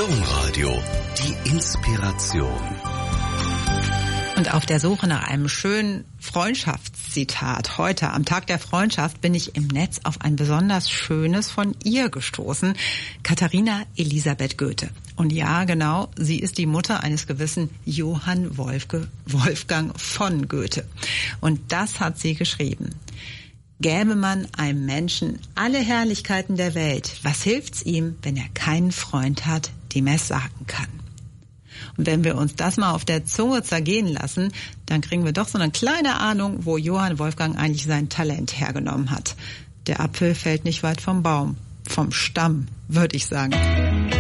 Domradio, die Inspiration. Und auf der Suche nach einem schönen Freundschaftszitat heute am Tag der Freundschaft bin ich im Netz auf ein besonders schönes von ihr gestoßen. Katharina Elisabeth Goethe. Und ja, genau, sie ist die Mutter eines gewissen Johann Wolfgang von Goethe. Und das hat sie geschrieben. Gäbe man einem Menschen alle Herrlichkeiten der Welt, was hilft's ihm, wenn er keinen Freund hat, dem er es sagen kann? Und wenn wir uns das mal auf der Zunge zergehen lassen, dann kriegen wir doch so eine kleine Ahnung, wo Johann Wolfgang eigentlich sein Talent hergenommen hat. Der Apfel fällt nicht weit vom Baum, vom Stamm, würde ich sagen.